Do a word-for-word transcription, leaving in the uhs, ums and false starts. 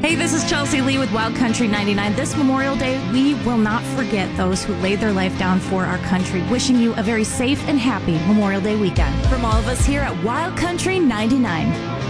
Hey, this is Chelsea Lee with Wild Country ninety-nine. This Memorial Day, we will not forget those who laid their life down for our country. Wishing you a very safe and happy Memorial Day weekend. From all of us here at Wild Country ninety-nine.